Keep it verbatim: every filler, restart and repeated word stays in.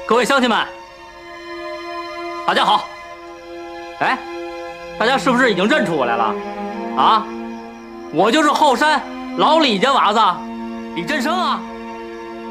各位乡亲们，大家好！哎，大家是不是已经认出我来了？啊，我就是后山老李家娃子李振生啊！